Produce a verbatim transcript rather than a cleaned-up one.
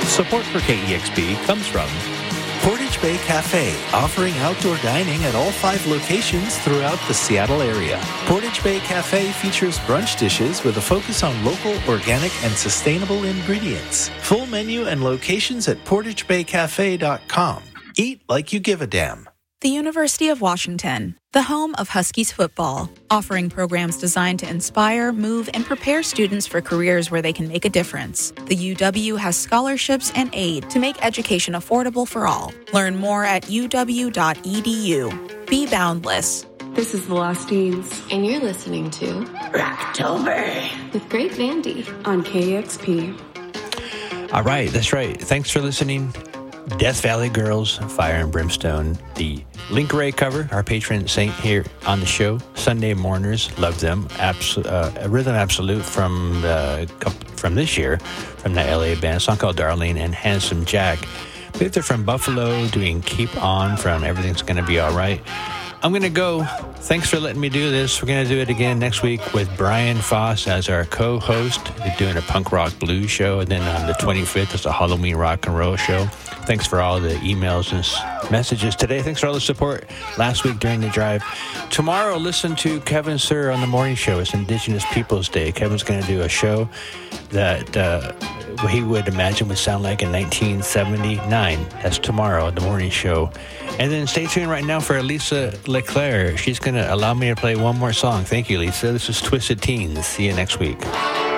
Support for K E X P comes from Portage Bay Cafe, offering outdoor dining at all five locations throughout the Seattle area. Portage Bay Cafe features brunch dishes with a focus on local, organic, and sustainable ingredients. Full menu and locations at portage bay cafe dot com. Eat like you give a damn. The University of Washington, the home of Huskies football, offering programs designed to inspire, move, and prepare students for careers where they can make a difference. The U W has scholarships and aid to make education affordable for all. Learn more at u w dot e d u. Be boundless. This is The Lost Teens, and you're listening to Rocktober with Grape Vandy on K E X P. All right, that's right. Thanks for listening. Death Valley Girls, Fire and Brimstone, the Link Ray cover, our patron saint here on the show. Sunday Mourners, love them. Abs- uh, Rhythm Absolute from uh, from this year, from the L A band, a song called Darlene, and Handsome Jack. I believe they're from Buffalo, doing Keep On from Everything's Gonna Be Alright. I'm going to go. Thanks for letting me do this. We're going to do it again next week with Brian Foss as our co-host. We're doing a punk rock blues show. And then on the twenty-fifth, it's a Halloween rock and roll show. Thanks for all the emails and messages today. Thanks for all the support last week during the drive. Tomorrow, listen to Kevin Sir on the morning show. It's Indigenous Peoples Day. Kevin's going to do a show that uh, he would imagine would sound like in nineteen seventy-nine. That's tomorrow, the morning show. And then stay tuned right now for Lisa Leclerc. She's going to allow me to play one more song. Thank you, Lisa. This is Twisted Teens. See you next week.